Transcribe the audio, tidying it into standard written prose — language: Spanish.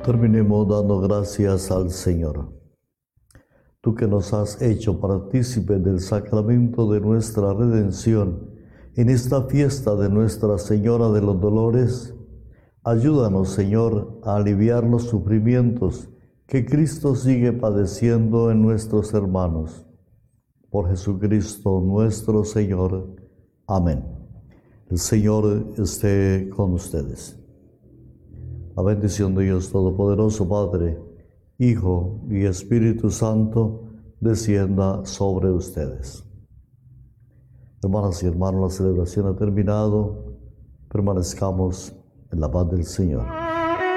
Terminemos dando gracias al Señor. Tú que nos has hecho partícipes del sacramento de nuestra redención, en esta fiesta de Nuestra Señora de los Dolores, ayúdanos, Señor, a aliviar los sufrimientos que Cristo sigue padeciendo en nuestros hermanos. Por Jesucristo nuestro Señor. Amén. El Señor esté con ustedes. La bendición de Dios Todopoderoso, Padre, Hijo y Espíritu Santo, descienda sobre ustedes. Hermanas y hermanos, la celebración ha terminado. Permanezcamos en la paz del Señor.